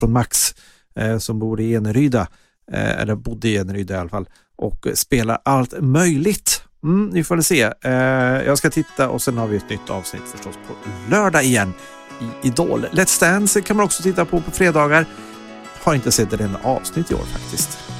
från Max som bor i Eneryda, eller bodde i Eneryda i alla fall, och spelar allt möjligt. Ni får väl se. Jag ska titta, och sen har vi ett nytt avsnitt förstås på lördag igen i Idol. Let's Dance kan man också titta på fredagar. Har inte sett en avsnitt i år faktiskt.